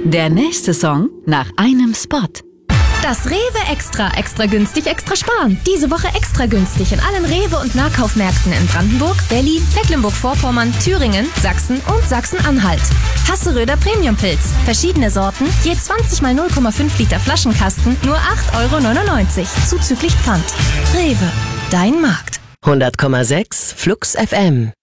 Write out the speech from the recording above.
Der nächste Song nach einem Spot. Das Rewe Extra. Extra günstig, extra sparen. Diese Woche extra günstig in allen Rewe- und Nahkaufmärkten in Brandenburg, Berlin, Mecklenburg-Vorpommern, Thüringen, Sachsen und Sachsen-Anhalt. Hasseröder Premiumpilz. Verschiedene Sorten, je 20 mal 0,5 Liter Flaschenkasten, nur 8,99 €, zuzüglich Pfand. Rewe, dein Markt. 100,6 Flux FM.